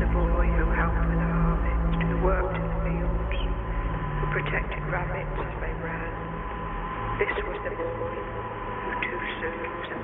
the boy who helped with the harvest, who worked in the fields, who protected rabbits as they ran. This was the boy who too soon was a